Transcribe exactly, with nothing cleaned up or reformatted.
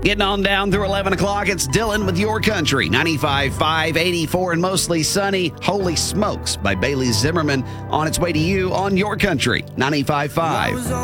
Getting on down through eleven o'clock, it's Dylan with Your Country. ninety-five point five, eighty-four, and mostly sunny. Holy Smokes by Bailey Zimmerman on its way to you on Your Country. ninety-five point five.